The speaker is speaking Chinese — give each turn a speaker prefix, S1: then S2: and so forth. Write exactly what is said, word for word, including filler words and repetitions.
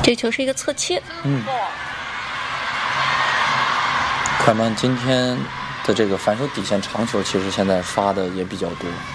S1: 这球是一个侧切。
S2: 嗯，快慢今天的这个反手底线长球，其实现在发的也比较多。